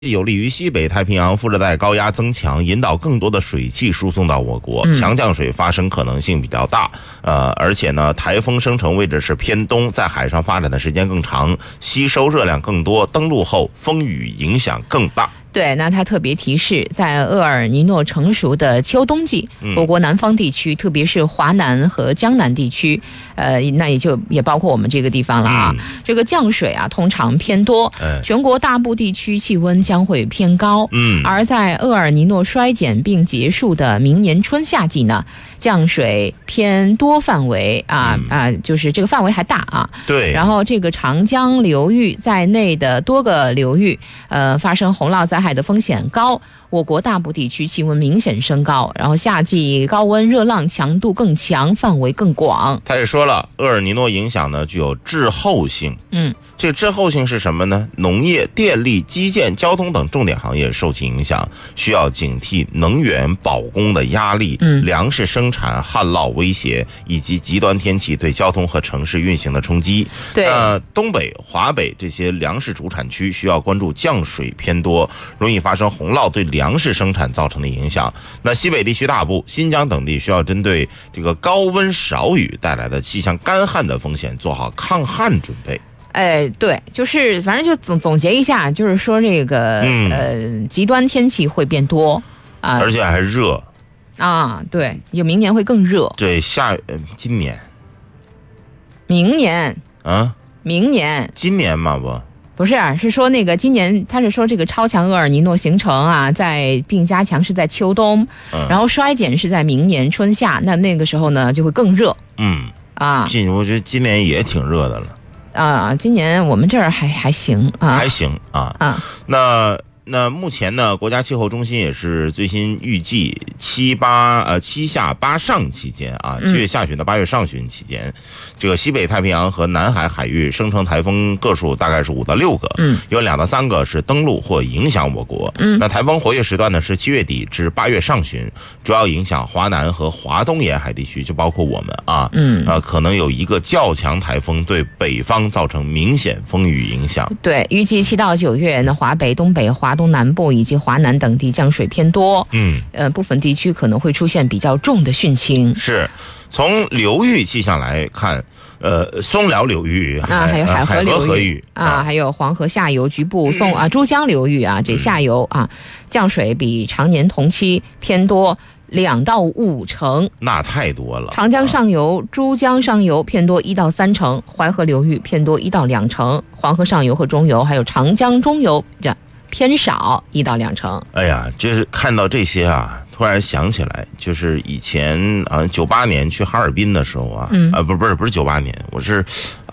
有利于西北太平洋副热带高压增强，引导更多的水汽输送到我国，强降水发生可能性比较大。而且呢，台风生成位置是偏东，在海上发展的时间更长，吸收热量更多，登陆后风雨影响更大。 对，那他特别提示，在厄尔尼诺成熟的秋冬季，我国南方地区，特别是华南和江南地区，那也包括我们这个地方了啊。这个降水啊，通常偏多，全国大部地区气温将会偏高。而在厄尔尼诺衰减并结束的明年春夏季呢，降水偏多范围就是这个范围还大啊。 对。 然后这个长江流域在内的多个流域，发生洪涝灾害的风险高，我国大部地区气温明显升高，然后夏季高温热浪强度更强，范围更广。 他也说了，厄尔尼诺影响呢具有滞后性。这个滞后性是什么呢？农业、电力、基建、交通等重点行业受其影响，需要警惕能源保供的压力、粮食生产旱涝威胁以及极端天气对交通和城市运行的冲击。 对， 东北、华北这些粮食主产区需要关注降水偏多，容易发生洪涝对粮食生产造成的影响。那西北地区大部、新疆等地需要针对这个高温少雨带来的气象干旱的风险做好抗旱准备。 对，就是反正就总结一下，就是说这个极端天气会变多啊， 而且还热啊，对，就明年会更热。 对，今年、 明年啊， 明年、 今年嘛不是，是说那个今年，他是说这个超强厄尔尼诺形成啊，并加强是在秋冬，然后衰减是在明年春夏，那个时候呢就会更热。我觉得今年也挺热的了。今年我们这儿还行啊， 还行啊。那目前呢，国家气候中心也是最新预计七下八上期间啊，7月下旬到8月上旬期间，这个西北太平洋和南海海域生成台风个数大概是5到6个，有2到3个是登陆或影响我国。那台风活跃时段呢是7月底至8月上旬，主要影响华南和华东沿海地区，就包括我们啊。可能有一个较强台风对北方造成明显风雨影响。 对，预计7到9月呢，华北、东北、华东南部以及华南等地降水偏多，部分地区可能会出现比较重的汛情。 是，从流域气象来看，松辽流域还有海河流域还有黄河下游局部珠江流域这下游降水比常年同期偏多2到5成，那太多了。 长江上游、珠江上游偏多1到3成，淮河流域偏多1到2成，黄河上游和中游还有长江中游偏少1到2成。 哎呀，就是看到这些突然想起来，就是以前98年去哈尔滨的时候不是98年，我是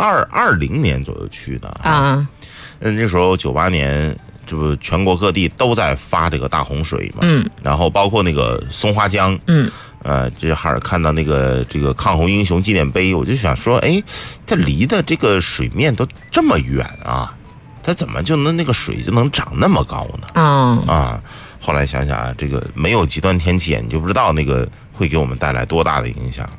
2020年左右去的那时候98年，这不全国各地都在发这个大洪水嘛，然后包括那个松花江，这哈尔看到这个抗洪英雄纪念碑，我就想说，它离的这个水面都这么远啊。它怎么就能那个水就能涨那么高呢？后来想想这个没有极端天气，你就不知道那个会给我们带来多大的影响。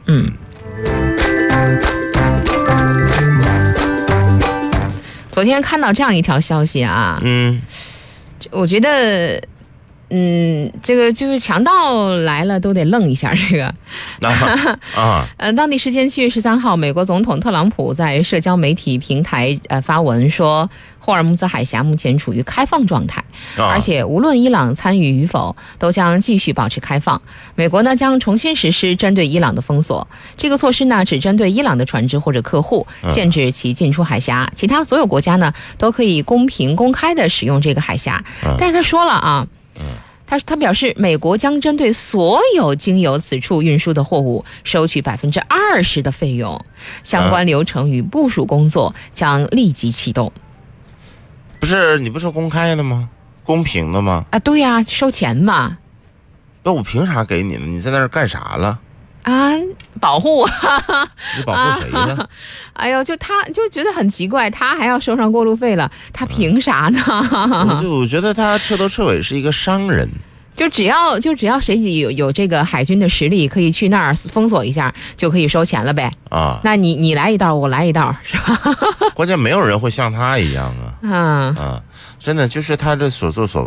昨天看到这样一条消息我觉得这个就是强盗来了都得愣一下。这个当地时间7月13号，美国总统特朗普在社交媒体平台发文说，霍尔木兹海峡目前处于开放状态，而且无论伊朗参与与否，都将继续保持开放。美国呢将重新实施针对伊朗的封锁，这个措施呢只针对伊朗的船只或者客户，限制其进出海峡，其他所有国家呢都可以公平公开的使用这个海峡。但是他说了他表示，美国将针对所有经由此处运输的货物收取20%的费用，相关流程与部署工作将立即启动。 不是你不是公开的吗？公平的吗？ 对呀，收钱嘛。 那我凭啥给你呢？你在那儿干啥了？ 保护你保护谁呢？ 他就觉得很奇怪，他还要收上过路费了，他凭啥呢？ 我觉得他彻头彻尾是一个商人。 就只要谁有这个海军的实力，可以去那儿封锁一下，就可以收钱了呗。啊，那你来一道，我来一道，是吧？ 关键没有人会像他一样啊。真的就是他这所作所为。